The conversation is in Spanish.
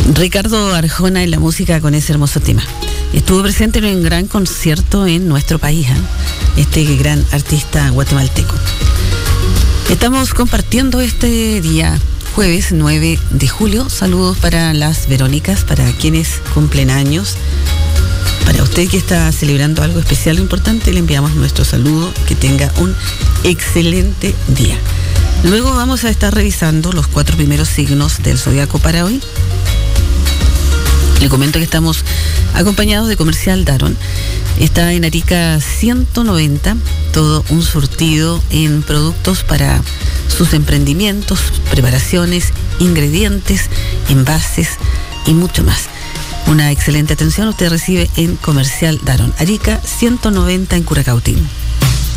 Ricardo Arjona en la música con ese hermoso tema. Estuvo presente en un gran concierto en nuestro país, este gran artista guatemalteco. Estamos compartiendo este día, jueves 9 de julio. Saludos para las Verónicas, para quienes cumplen años. Para usted que está celebrando algo especial o importante, le enviamos nuestro saludo. Que tenga un excelente día. Luego vamos a estar revisando los 4 primeros signos del zodiaco para hoy. Le comento que estamos acompañados de Comercial Daron. Está en Arica 190, todo un surtido en productos para sus emprendimientos, preparaciones, ingredientes, envases y mucho más. Una excelente atención usted recibe en Comercial Daron, Arica 190 en Curacautín.